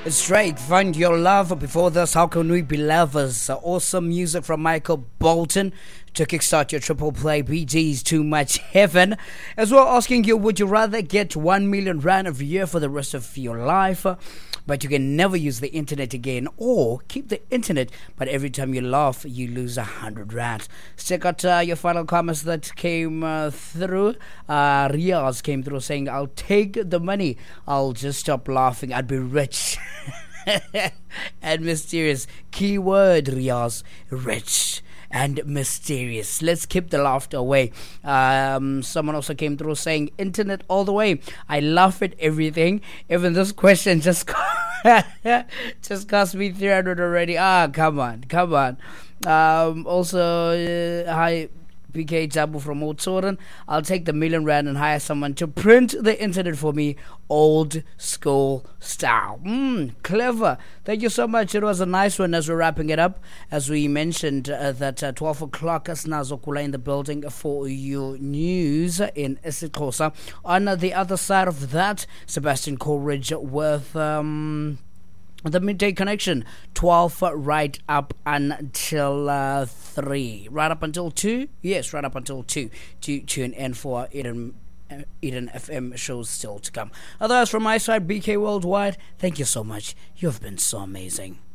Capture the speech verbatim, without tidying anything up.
Straight, find your love. Before this, how can we be lovers? Uh, awesome music from Michael Bolton to kickstart your triple play. B G's Too Much Heaven. As well, asking you, would you rather get one million rand a year for the rest of your life, uh, but you can never use the internet again, or keep the internet, but every time you laugh, you lose a hundred rand? Check out uh, your final comments that came uh, through. Uh, Riaz came through saying, I'll take the money. I'll just stop laughing. I'd be rich. And mysterious. Keyword, Riaz. Rich and mysterious. Let's keep the laughter away. Um, someone also came through saying, internet all the way. I laugh at everything. Even this question just just cost me three hundred already. Ah, come on, come on. Um, also, uh, hi, P K Jabu from Otoran. I'll take the million rand and hire someone to print the internet for me, old school style. Mm, clever. Thank you so much. It was a nice one. As we're wrapping it up, as we mentioned uh, that uh, twelve o'clock, Snazokula in the building for your news in isiXhosa. On uh, the other side of that, Sebastian Coleridge with Um, the Midday Connection, twelve right up until uh, three. Right up until two? Yes, right up until two. To tune in for Eden, uh, Eden F M shows still to come. Otherwise, from my side, B K Worldwide, thank you so much. You've been so amazing.